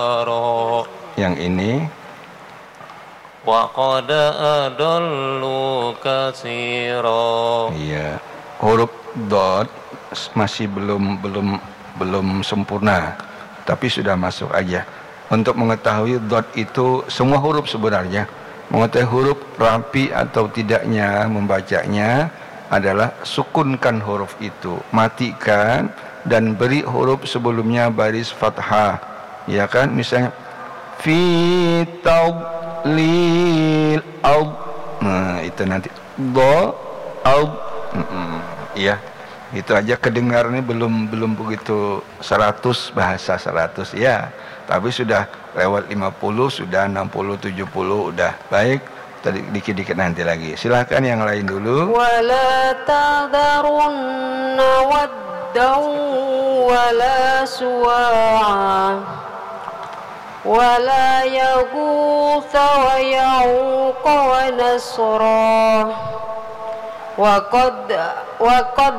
Yang ini wa qad adallu katsira. iya, huruf dot masih belum sempurna, tapi sudah masuk aja. Untuk mengetahui dot itu semua huruf sebenarnya, mengetahui huruf rapi atau tidaknya membacanya adalah sukunkan huruf itu, matikan dan beri huruf sebelumnya baris fathah, ya kan? Misalnya fi tadlil al, nah itu nanti do al, iya, itu aja. Kedengarannya belum begitu 100 bahasa 100 ya, tapi sudah lewat 50, sudah 60, 70 udah baik. Tadi dikit-dikit nanti lagi. Silakan yang lain dulu. Wala tadharunna waddan wala suwa'a wala yaghutha wa ya'uqa wa nasra wa qad